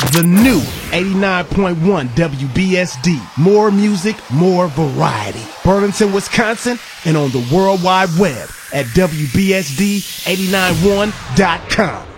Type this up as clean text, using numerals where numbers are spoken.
The new 89.1 WBSD. More music, more variety. Burlington, Wisconsin, and on the World Wide Web at WBSD891.com.